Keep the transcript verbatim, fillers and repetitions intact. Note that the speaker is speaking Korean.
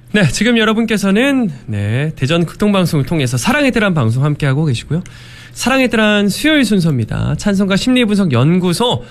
네, 지금 여러분께서는 네, 대전 극동방송을 통해서 사랑의 드란 방송 함께하고 계시고요. 사랑의 드란 수요일 순서입니다. 찬성과 심리분석 연구소